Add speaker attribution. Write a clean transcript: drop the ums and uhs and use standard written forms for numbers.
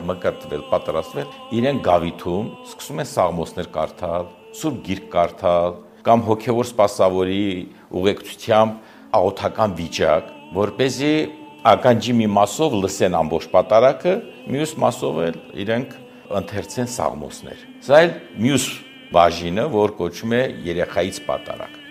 Speaker 1: մկրտվել, պատրաստվել, իրեն գավիթում սկսում են սաղմոսներ կարդալ, Սուրբ Գիրք կարդալ, կամ հոգևոր սպասավորի ուղեկցությամբ աղոթական վիճակ, որպեսզի ականջի մի մասով լսեն ամբողջ պատարագը, մյուս մասով էլ իրենք ընթերցեն սաղմոսներ։ Սա էլ մյուս բաժինը, որ կոչվում է երեխայից պատարագ։